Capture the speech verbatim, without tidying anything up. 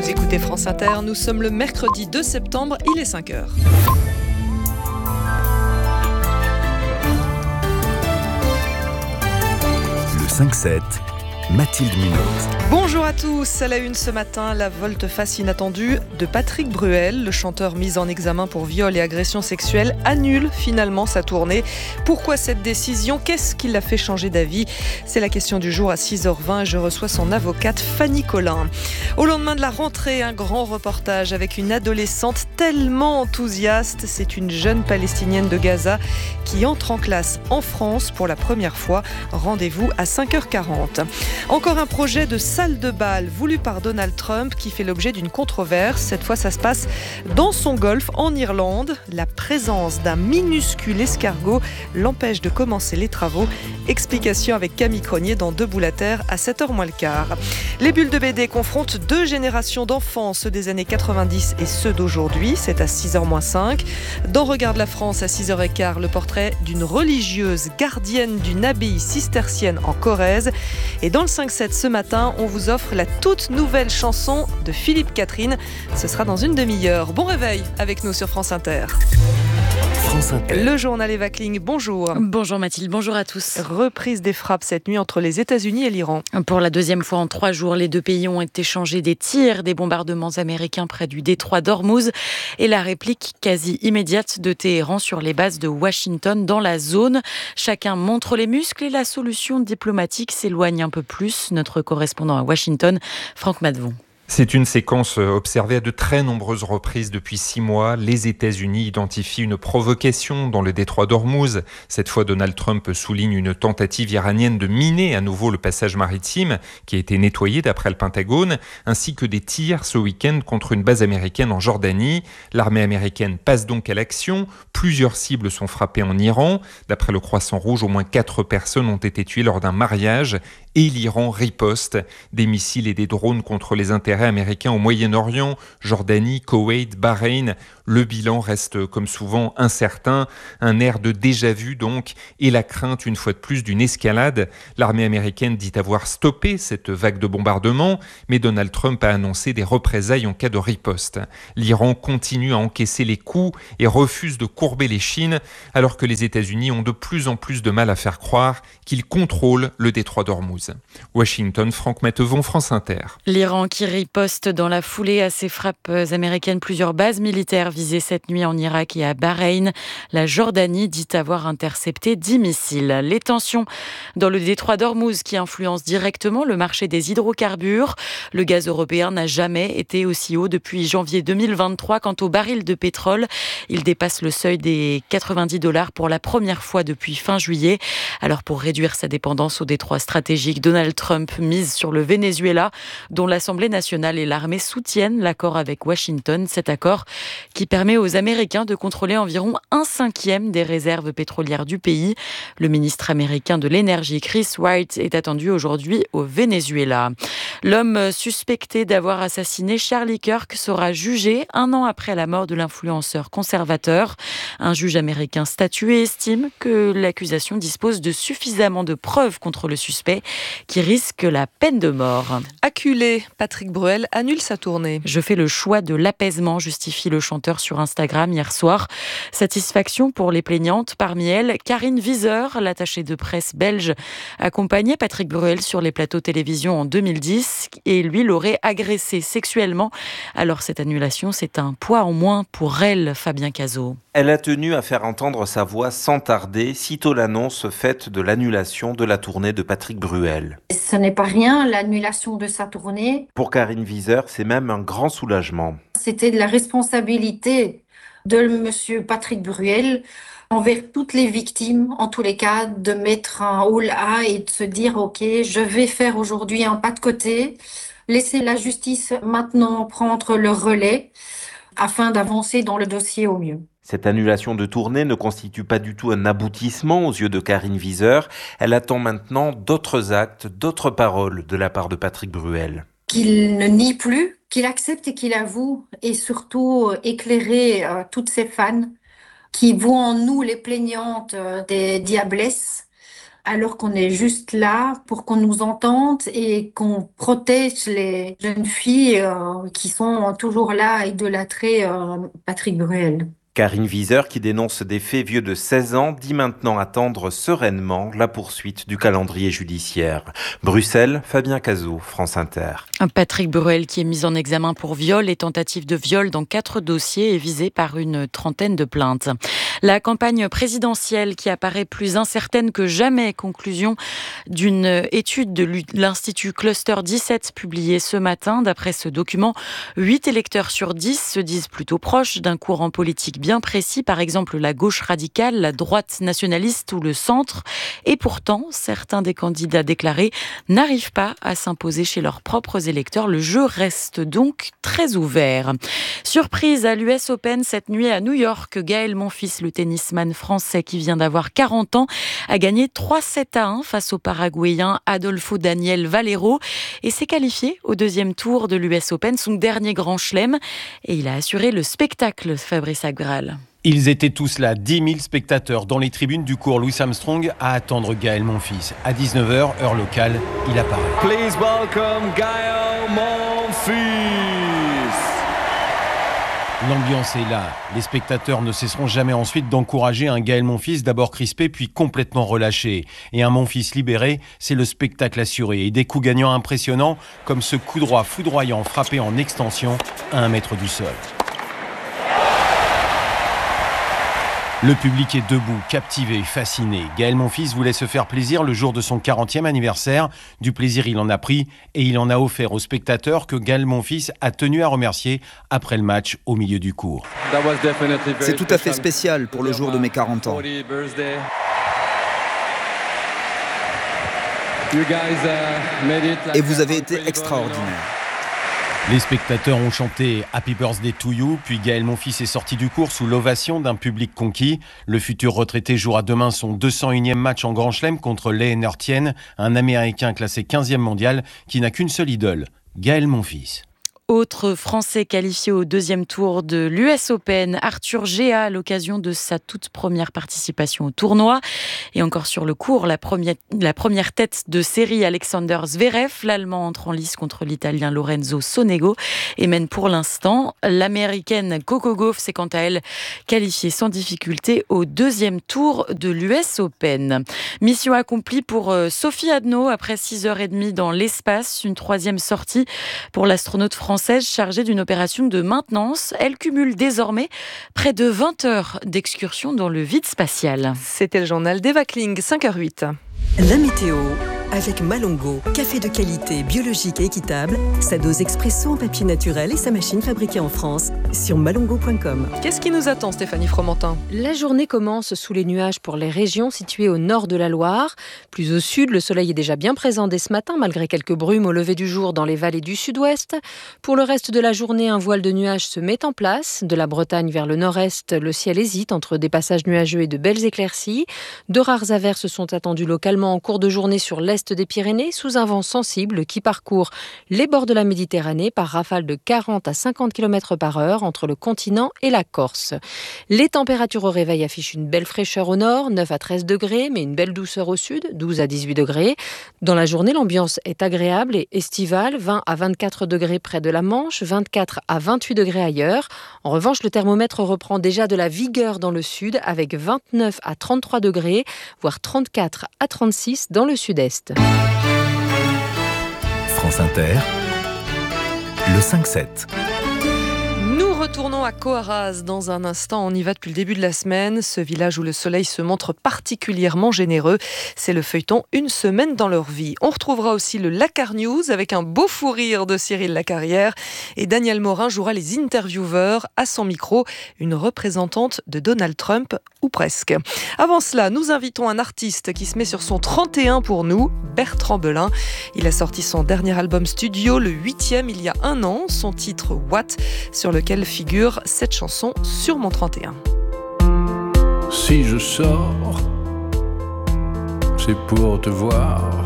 Vous écoutez France Inter, nous sommes le mercredi deux septembre, il est cinq heures. Le cinq sept, Mathilde Munoz. Bonjour à tous, à la une ce matin, la volte-face inattendue de Patrick Bruel. Le chanteur mis en examen pour viol et agression sexuelle annule finalement sa tournée. Pourquoi cette décision ? Qu'est-ce qui l'a fait changer d'avis ? C'est la question du jour à six heures vingt. Je reçois son avocate Fanny Collin. Au lendemain de la rentrée, un grand reportage avec une adolescente tellement enthousiaste. C'est une jeune Palestinienne de Gaza qui entre en classe en France pour la première fois. Rendez-vous à cinq heures quarante. Encore un projet de salle de bal voulu par Donald Trump qui fait l'objet d'une controverse. Cette fois, ça se passe dans son golfe en Irlande. La présence d'un minuscule escargot l'empêche de commencer les travaux. Explication avec Camille Cronier dans Debout la Terre à sept heures moins le quart. Les bulles de B D confrontent deux générations d'enfants, ceux des années quatre-vingt-dix et ceux d'aujourd'hui. C'est à six heures moins cinq. Dans Regarde la France à six heures quinze, le portrait d'une religieuse gardienne d'une abbaye cistercienne en Corrèze. Et dans le cinq sept ce matin, on vous offre la toute nouvelle chanson de Philippe Catherine. Ce sera dans une demi-heure. Bon réveil avec nous sur France Inter. France Inter. Le journal Eva Kling, bonjour. Bonjour Mathilde, bonjour à tous. Reprise des frappes cette nuit entre les États-Unis et l'Iran. Pour la deuxième fois en trois jours, les deux pays ont échangé des tirs, des bombardements américains près du détroit d'Ormuz et la réplique quasi immédiate de Téhéran sur les bases de Washington dans la zone. Chacun montre les muscles et la solution diplomatique s'éloigne un peu plus. Notre correspondant à Washington, Franck Madvon. C'est une séquence observée à de très nombreuses reprises depuis six mois. Les États-Unis identifient une provocation dans le détroit d'Ormuz. Cette fois, Donald Trump souligne une tentative iranienne de miner à nouveau le passage maritime qui a été nettoyé d'après le Pentagone, ainsi que des tirs ce week-end contre une base américaine en Jordanie. L'armée américaine passe donc à l'action. Plusieurs cibles sont frappées en Iran. D'après le Croissant Rouge, au moins quatre personnes ont été tuées lors d'un mariage. Et l'Iran riposte des missiles et des drones contre les intérêts américains au Moyen-Orient, Jordanie, Koweït, Bahreïn. Le bilan reste comme souvent incertain, un air de déjà-vu donc, et la crainte une fois de plus d'une escalade. L'armée américaine dit avoir stoppé cette vague de bombardements, mais Donald Trump a annoncé des représailles en cas de riposte. L'Iran continue à encaisser les coups et refuse de courber les chines, alors que les États-Unis ont de plus en plus de mal à faire croire qu'ils contrôlent le détroit d'Ormuz. Washington, Franck Mattevon, France Inter. L'Iran qui riposte dans la foulée à ces frappes américaines. Plusieurs bases militaires visées cette nuit en Irak et à Bahreïn. La Jordanie dit avoir intercepté dix missiles. Les tensions dans le détroit d'Ormuz qui influencent directement le marché des hydrocarbures. Le gaz européen n'a jamais été aussi haut depuis janvier deux mille vingt-trois. Quant au baril de pétrole, il dépasse le seuil des quatre-vingt-dix dollars pour la première fois depuis fin juillet. Alors pour réduire sa dépendance au détroit stratégique, Donald Trump mise sur le Venezuela, dont l'Assemblée nationale et l'armée soutiennent l'accord avec Washington. Cet accord qui permet aux Américains de contrôler environ un cinquième des réserves pétrolières du pays. Le ministre américain de l'énergie, Chris Wright, est attendu aujourd'hui au Venezuela. L'homme suspecté d'avoir assassiné Charlie Kirk sera jugé un an après la mort de l'influenceur conservateur. Un juge américain statué estime que l'accusation dispose de suffisamment de preuves contre le suspect qui risque la peine de mort. Acculé, Patrick Bruel annule sa tournée. Je fais le choix de l'apaisement, justifie le chanteur sur Instagram hier soir. Satisfaction pour les plaignantes, parmi elles Karine Wieser, l'attachée de presse belge, accompagnait Patrick Bruel sur les plateaux télévision en deux mille dix et lui l'aurait agressé sexuellement. Alors cette annulation, c'est un poids en moins pour elle, Fabien Cazot. Elle a tenu à faire entendre sa voix sans tarder, sitôt l'annonce faite de l'annulation de la tournée de Patrick Bruel. Ce n'est pas rien, l'annulation de sa tournée. Pour Karine Wieser, c'est même un grand soulagement. C'était de la responsabilité de monsieur Patrick Bruel envers toutes les victimes, en tous les cas, de mettre un haut-là et de se dire « Ok, je vais faire aujourd'hui un pas de côté, laisser la justice maintenant prendre le relais afin d'avancer dans le dossier au mieux ». Cette annulation de tournée ne constitue pas du tout un aboutissement aux yeux de Karine Wieser. Elle attend maintenant d'autres actes, d'autres paroles de la part de Patrick Bruel. Qu'il ne nie plus, qu'il accepte et qu'il avoue, et surtout éclairer euh, toutes ces fans qui voient en nous les plaignantes euh, des diablesses, alors qu'on est juste là pour qu'on nous entende et qu'on protège les jeunes filles euh, qui sont toujours là à idolâtrer euh, Patrick Bruel. Karine Wieser, qui dénonce des faits vieux de seize ans, dit maintenant attendre sereinement la poursuite du calendrier judiciaire. Bruxelles, Fabien Cazot, France Inter. Patrick Bruel, qui est mis en examen pour viol et tentative de viol dans quatre dossiers, est visé par une trentaine de plaintes. La campagne présidentielle qui apparaît plus incertaine que jamais, conclusion d'une étude de l'Institut Cluster dix-sept publiée ce matin. D'après ce document, huit électeurs sur dix se disent plutôt proches d'un courant politique bien précis, par exemple la gauche radicale, la droite nationaliste ou le centre. Et pourtant, certains des candidats déclarés n'arrivent pas à s'imposer chez leurs propres électeurs. Le jeu reste donc très ouvert. Surprise à l'U S Open cette nuit à New York, Gaël Monfils, le tennisman français qui vient d'avoir quarante ans, a gagné trois sept à un face au Paraguayen Adolfo Daniel Valero et s'est qualifié au deuxième tour de l'U S Open, son dernier grand chelem. Et il a assuré le spectacle, Fabrice Agral. Ils étaient tous là, dix mille spectateurs dans les tribunes du cours Louis Armstrong à attendre Gaël Monfils. À dix-neuf heures, heure locale, il apparaît. Please welcome Gaël Monfils. L'ambiance est là. Les spectateurs ne cesseront jamais ensuite d'encourager un Gaël Monfils d'abord crispé puis complètement relâché. Et un Monfils libéré, c'est le spectacle assuré. Et des coups gagnants impressionnants comme ce coup droit foudroyant frappé en extension à un mètre du sol. Le public est debout, captivé, fasciné. Gaël Monfils voulait se faire plaisir le jour de son quarantième anniversaire. Du plaisir, il en a pris et il en a offert aux spectateurs que Gaël Monfils a tenu à remercier après le match au milieu du cours. C'est tout à fait spécial pour le jour de mes quarante ans. Et vous avez été extraordinaire. Les spectateurs ont chanté « Happy Birthday to You », puis Gaël Monfils est sorti du cours sous l'ovation d'un public conquis. Le futur retraité jouera demain son deux cent unième match en Grand Chelem contre Lennart Tien, un Américain classé quinzième mondial qui n'a qu'une seule idole, Gaël Monfils. Autre Français qualifié au deuxième tour de l'U S Open, Arthur Géa, à l'occasion de sa toute première participation au tournoi. Et encore sur le court, la première, la première tête de série, Alexander Zverev. L'Allemand entre en lice contre l'Italien Lorenzo Sonego et mène pour l'instant. L'Américaine Coco Gauff s'est quant à elle qualifiée sans difficulté au deuxième tour de l'U S Open. Mission accomplie pour Sophie Adno après six heures trente dans l'espace. Une troisième sortie pour l'astronaute française chargée d'une opération de maintenance. Elle cumule désormais près de vingt heures d'excursion dans le vide spatial. C'était le journal d'Eva Kling, cinq heures huit. La météo avec Malongo, café de qualité, biologique et équitable, sa dose expresso en papier naturel et sa machine fabriquée en France sur malongo point com. Qu'est-ce qui nous attend, Stéphanie Fromentin ? La journée commence sous les nuages pour les régions situées au nord de la Loire. Plus au sud, le soleil est déjà bien présent dès ce matin, malgré quelques brumes au lever du jour dans les vallées du sud-ouest. Pour le reste de la journée, un voile de nuages se met en place. De la Bretagne vers le nord-est, le ciel hésite entre des passages nuageux et de belles éclaircies. De rares averses sont attendues localement en cours de journée sur l'est des Pyrénées, sous un vent sensible qui parcourt les bords de la Méditerranée par rafales de quarante à cinquante kilomètres par heure entre le continent et la Corse. Les températures au réveil affichent une belle fraîcheur au nord, neuf à treize degrés, mais une belle douceur au sud, douze à dix-huit degrés. Dans la journée, l'ambiance est agréable et estivale, vingt à vingt-quatre degrés près de la Manche, vingt-quatre à vingt-huit degrés ailleurs. En revanche, le thermomètre reprend déjà de la vigueur dans le sud avec vingt-neuf à trente-trois degrés, voire trente-quatre à trente-six dans le sud-est. France Inter, le cinq sept. Nous retournons à Coaraz dans un instant. On y va depuis le début de la semaine. Ce village où le soleil se montre particulièrement généreux. C'est le feuilleton Une semaine dans leur vie. On retrouvera aussi le Lakar News avec un beau fou rire de Cyril Lacarrière. Et Daniel Morin jouera les intervieweurs à son micro. Une représentante de Donald Trump, ou presque. Avant cela, nous invitons un artiste qui se met sur son trente et un pour nous, Bertrand Belin. Il a sorti son dernier album studio, le huitième, il y a un an. Son titre What, sur lequel figure cette chanson Sur mon trente et un. Si je sors, c'est pour te voir